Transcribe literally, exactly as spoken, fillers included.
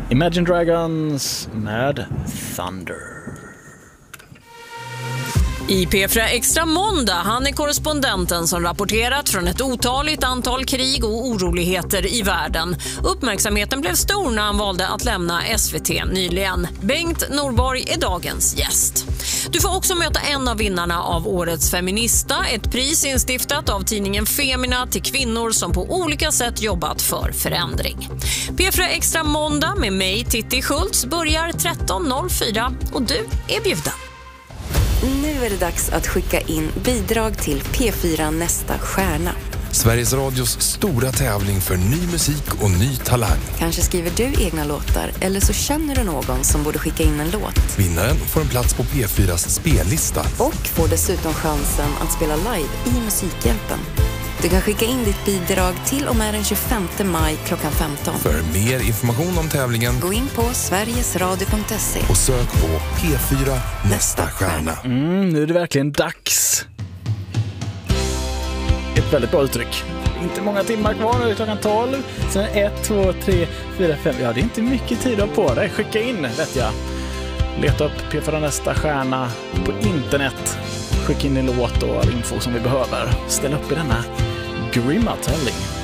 Imagine Dragons med Thunder. I P fyra Extra måndag, han är korrespondenten som rapporterat från ett otaligt antal krig och oroligheter i världen. Uppmärksamheten blev stor när han valde att lämna S V T nyligen. Bengt Norborg är dagens gäst. Du får också möta en av vinnarna av årets Feminista, ett pris instiftat av tidningen Femina till kvinnor som på olika sätt jobbat för förändring. P fyra Extra måndag med mig, Titti Schultz, börjar tretton noll fyra och du är bjuden. Nu är det dags att skicka in bidrag till P fyra Nästa stjärna. Sveriges Radios stora tävling för ny musik och ny talang. Kanske skriver du egna låtar eller så känner du någon som borde skicka in en låt. Vinnaren får en plats på P fyras spellista. Och får dessutom chansen att spela live i Musikhjälpen. Du kan skicka in ditt bidrag till och med den tjugofemte maj klockan femton. För mer information om tävlingen, gå in på sverigesradio punkt se och sök på P fyra Nästa stjärna. Mm, nu är det verkligen dags. Ett väldigt bra uttryck. Inte många timmar kvar, nu är klockan tolv. Sen ett, två, tre, fyra, fem. Ja, det är inte mycket tid att ha på dig. Skicka in, vet jag. Leta upp P fyra Nästa stjärna på internet. Skicka in en låt och all info som vi behöver. Ställ upp i denna grymma tävling.